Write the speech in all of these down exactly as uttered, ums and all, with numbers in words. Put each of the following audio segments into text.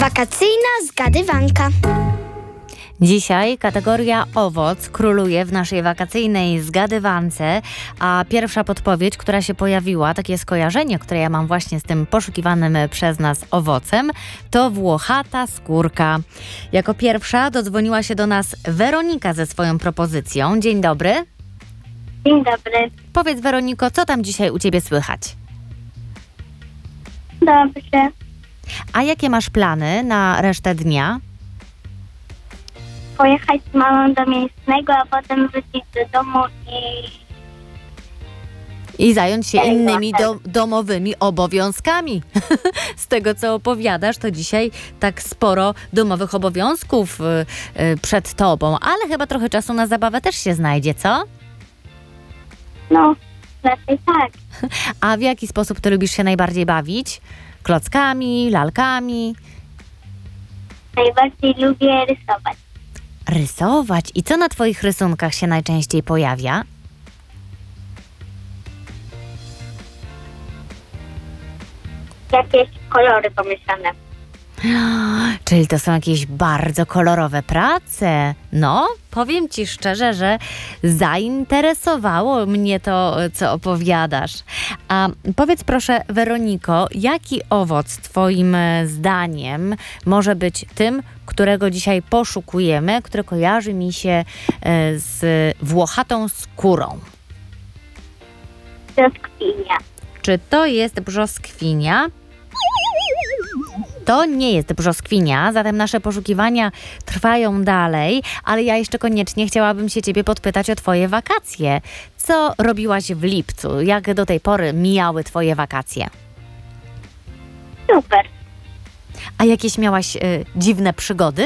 Wakacyjna zgadywanka. Dzisiaj kategoria owoc króluje w naszej wakacyjnej zgadywance, a pierwsza podpowiedź, która się pojawiła, takie skojarzenie, które ja mam właśnie z tym poszukiwanym przez nas owocem, to włochata skórka. Jako pierwsza dodzwoniła się do nas Weronika ze swoją propozycją. Dzień dobry. Dzień dobry. Powiedz, Weroniko, co tam dzisiaj u Ciebie słychać? Dobrze. A jakie masz plany na resztę dnia? Pojechać z mamą do Mięsnego, a potem wrócić do domu i... I zająć się Ej, innymi tak. do, domowymi obowiązkami. Z tego, co opowiadasz, to dzisiaj tak sporo domowych obowiązków y, y, przed tobą, ale chyba trochę czasu na zabawę też się znajdzie, co? No, raczej tak. A w jaki sposób ty lubisz się najbardziej bawić? Klockami, lalkami? Najbardziej lubię rysować. Rysować? I co na twoich rysunkach się najczęściej pojawia? Jakieś kolory pomieszane. Czyli to są jakieś bardzo kolorowe prace. No, powiem ci szczerze, że zainteresowało mnie to, co opowiadasz. A powiedz proszę, Weroniko, jaki owoc twoim zdaniem może być tym, którego dzisiaj poszukujemy, który kojarzy mi się e, z włochatą skórą? Brzoskwinia. Czy to jest brzoskwinia? To nie jest brzoskwinia, zatem nasze poszukiwania trwają dalej, ale ja jeszcze koniecznie chciałabym się ciebie podpytać o twoje wakacje. Co robiłaś w lipcu? Jak do tej pory mijały twoje wakacje? Super. A jakieś miałaś y, dziwne przygody?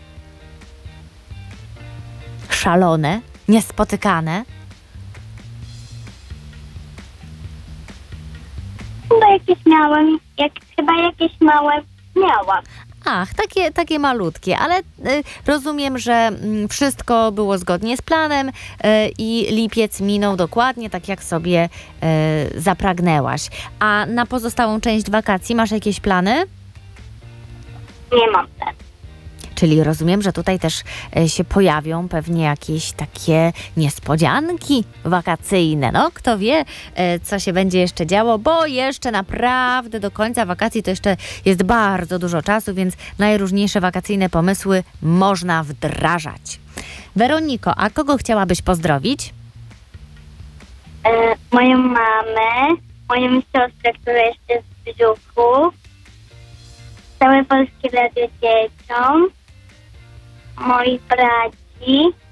Szalone? Niespotykane? Chyba jakieś miałem, jak, chyba jakieś małe miałam. Ach, takie, takie malutkie, ale y, rozumiem, że mm, wszystko było zgodnie z planem y, i lipiec minął dokładnie tak, jak sobie y, zapragnęłaś. A na pozostałą część wakacji masz jakieś plany? Nie mam planu. Czyli rozumiem, że tutaj też y, się pojawią pewnie jakieś takie niespodzianki wakacyjne. No, kto wie, y, co się będzie jeszcze działo, bo jeszcze naprawdę do końca wakacji to jeszcze jest bardzo dużo czasu, więc najróżniejsze wakacyjne pomysły można wdrażać. Weroniko, a kogo chciałabyś pozdrowić? E, moją mamę, moją siostrę, która jeszcze jest w brzuchu, całe Polskie Radio dzieciom, moich braci